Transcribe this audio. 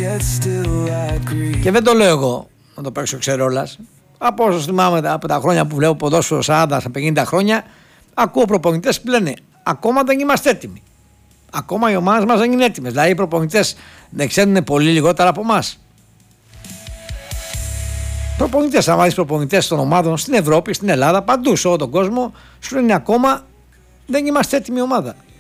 Και δεν το λέω εγώ, να το παίξω ξερόλας. Από όσο θυμάμαι από τα χρόνια που βλέπω ποδόσφαιρο 40-50 χρόνια, ακούω προπονητές που λένε ακόμα δεν είμαστε έτοιμοι. Ακόμα οι ομάδες μας δεν είναι έτοιμες. Δηλαδή οι προπονητές δεν ξέρουν πολύ λιγότερα από εμάς. Προπονητές, αν βάλεις προπονητές των ομάδων στην Ευρώπη, στην Ελλάδα, παντού σε όλο τον κόσμο, σου λένε ακόμα δεν είμαστε έτοιμη ομάδα.